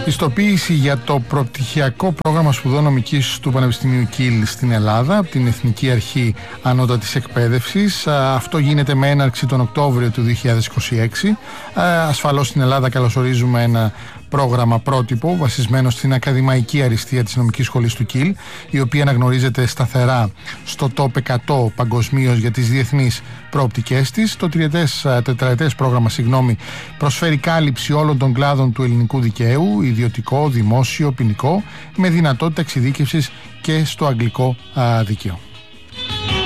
Ιστοποίηση για το προπτυχιακό πρόγραμμα σπουδών νομικής του Πανεπιστημίου Κιλ στην Ελλάδα από την Εθνική Αρχή Ανώτατης Εκπαίδευσης. Αυτό γίνεται με έναρξη τον Οκτώβριο του 2026. Ασφαλώς στην Ελλάδα καλωσορίζουμε ένα πρόγραμμα πρότυπο βασισμένο στην ακαδημαϊκή αριστεία της νομικής σχολής του Κιλ, η οποία αναγνωρίζεται σταθερά στο top 100 παγκοσμίως για τις διεθνείς προοπτικές της. Το τετραετές πρόγραμμα προσφέρει κάλυψη όλων των κλάδων του ελληνικού δικαίου, ιδιωτικό, δημόσιο, ποινικό, με δυνατότητα εξειδίκευσης και στο αγγλικό δίκαιο.